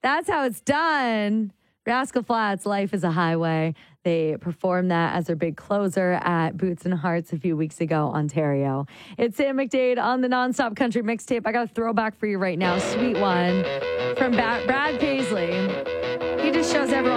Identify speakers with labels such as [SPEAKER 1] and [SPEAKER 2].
[SPEAKER 1] That's how it's done. Rascal Flatts, Life is a Highway. They performed that as their big closer at Boots and Hearts a few weeks ago, Ontario. It's Sam McDade on the Nonstop Country Mixtape. I got a throwback for you right now. Sweet one from Brad Paisley. He just shows everyone